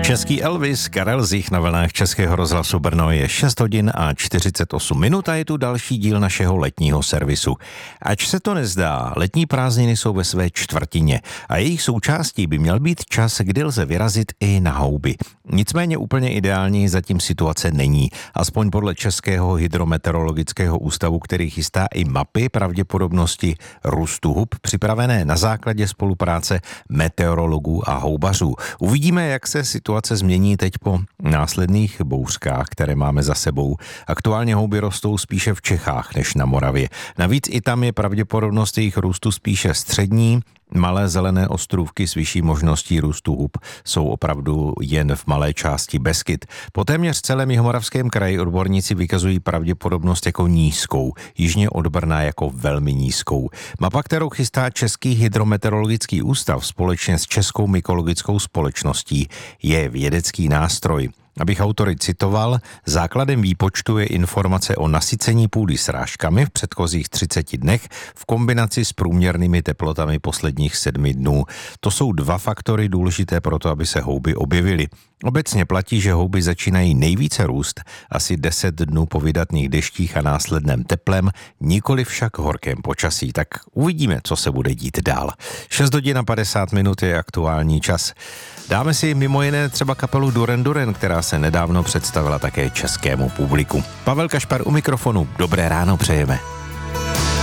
Český Elvis, Karel Zich na vlnách Českého rozhlasu Brno. Je 6 hodin a 48 minut a je tu další díl našeho letního servisu. Ač se to nezdá, letní prázdniny jsou ve své čtvrtině a jejich součástí by měl být čas, kdy lze vyrazit i na houby. Nicméně úplně ideální zatím situace není. Aspoň podle Českého hydrometeorologického ústavu, který chystá i mapy pravděpodobnosti růstu hub připravené na základě spolupráce meteorologů a houbařů. Uvidíme, jak se situace změní teď po následných bouřkách, které máme za sebou. Aktuálně houby rostou spíše v Čechách než na Moravě. Navíc i tam je pravděpodobnost jejich růstu spíše střední. Malé zelené ostrůvky s vyšší možností růstu hub jsou opravdu jen v malé části Beskyd. Po téměř celém Jihomoravském kraji odborníci vykazují pravděpodobnost jako nízkou, jižně od Brna jako velmi nízkou. Mapa, kterou chystá Český hydrometeorologický ústav společně s Českou mykologickou společností, je vědecký nástroj. Abych autory citoval, základem výpočtu je informace o nasycení půdy srážkami v předchozích 30 dnech v kombinaci s průměrnými teplotami posledních 7 dnů. To jsou dva faktory důležité pro to, aby se houby objevily. Obecně platí, že houby začínají nejvíce růst asi 10 dnů po vydatných deštích a následném teplem, nikoli však horkém počasí. Tak uvidíme, co se bude dít dál. 6 hodin a 50 minut je aktuální čas. Dáme si mimo jiné třeba kapelu Duran Duran, která se nedávno představila také českému publiku. Pavel Kašpar u mikrofonu. Dobré ráno přejeme.